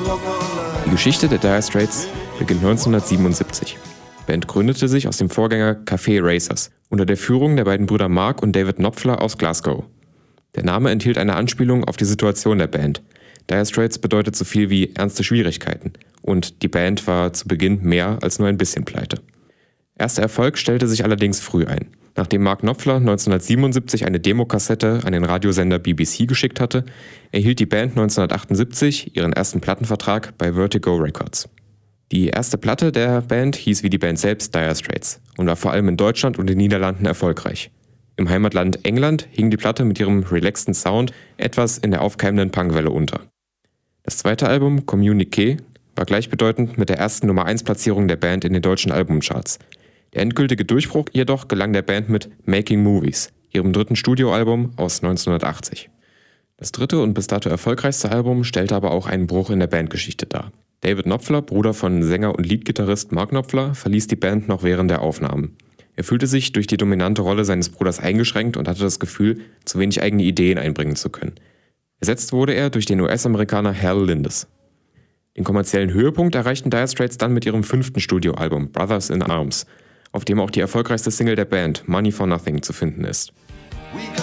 Die Geschichte der Dire Straits beginnt 1977. Die Band gründete sich aus dem Vorgänger Café Racers unter der Führung der beiden Brüder Mark und David Knopfler aus Glasgow. Der Name enthielt eine Anspielung auf die Situation der Band. Dire Straits bedeutet so viel wie ernste Schwierigkeiten und die Band war zu Beginn mehr als nur ein bisschen pleite. Erster Erfolg stellte sich allerdings früh ein. Nachdem Mark Knopfler 1977 eine Demokassette an den Radiosender BBC geschickt hatte, erhielt die Band 1978 ihren ersten Plattenvertrag bei Vertigo Records. Die erste Platte der Band hieß wie die Band selbst Dire Straits und war vor allem in Deutschland und den Niederlanden erfolgreich. Im Heimatland England hing die Platte mit ihrem relaxten Sound etwas in der aufkeimenden Punkwelle unter. Das zweite Album, Communiqué, war gleichbedeutend mit der ersten Nummer-1-Platzierung der Band in den deutschen Albumcharts. Der endgültige Durchbruch jedoch gelang der Band mit Making Movies, ihrem dritten Studioalbum aus 1980. Das dritte und bis dato erfolgreichste Album stellte aber auch einen Bruch in der Bandgeschichte dar. David Knopfler, Bruder von Sänger und Leadgitarrist Mark Knopfler, verließ die Band noch während der Aufnahmen. Er fühlte sich durch die dominante Rolle seines Bruders eingeschränkt und hatte das Gefühl, zu wenig eigene Ideen einbringen zu können. Ersetzt wurde er durch den US-Amerikaner Hal Lindes. Den kommerziellen Höhepunkt erreichten Dire Straits dann mit ihrem 5. Studioalbum Brothers in Arms, auf dem auch die erfolgreichste Single der Band, Money for Nothing, zu finden ist.